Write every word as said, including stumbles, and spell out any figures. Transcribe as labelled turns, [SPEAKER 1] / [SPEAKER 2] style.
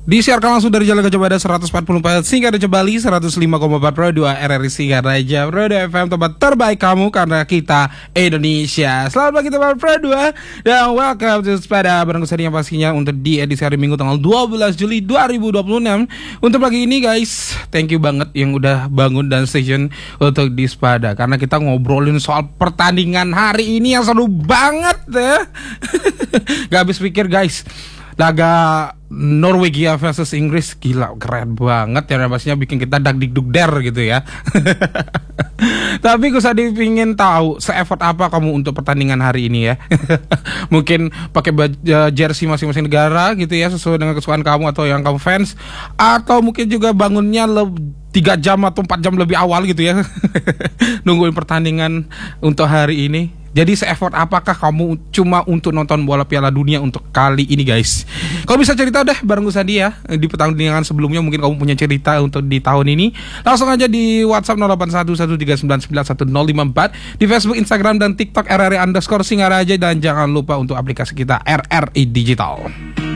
[SPEAKER 1] Disiarkan langsung dari Jalan Gajah Mada seratus empat puluh empat Singgaraja Bali, seratus lima koma empat Pro dua R R I Singgaraja Pro dua F M, tempat terbaik kamu karena kita Indonesia. Selamat pagi teman Pro dua dan welcome to Sepeda bareng saya yang pastinya untuk di edisi hari Minggu tanggal dua belas Juli dua ribu dua puluh enam. Untuk pagi ini guys, thank you banget yang udah bangun dan station untuk di Sepeda karena kita ngobrolin soal pertandingan hari ini yang seru banget ya. Gak habis pikir guys. Laga Norwegia versus Inggris gila keren banget ya, pastinya bikin kita dag dig dug der gitu ya. Tapi gue sadar pingin tahu se-effort apa kamu untuk pertandingan hari ini ya. Mungkin pakai baju jersey masing-masing negara gitu ya, sesuai dengan kesukaan kamu atau yang kamu fans, atau mungkin juga bangunnya lebih tiga jam atau empat jam lebih awal gitu ya. Nungguin pertandingan untuk hari ini. Jadi se-effort apakah kamu cuma untuk nonton bola Piala Dunia untuk kali ini guys? Kalau bisa cerita deh bareng gue Sandi ya. Di pertandingan sebelumnya mungkin kamu punya cerita untuk di tahun ini. Langsung aja di WhatsApp nol delapan satu satu tiga sembilan sembilan satu nol lima empat, di Facebook, Instagram, dan TikTok R R I underscore Singgaraja. Dan jangan lupa untuk aplikasi kita R R I Digital.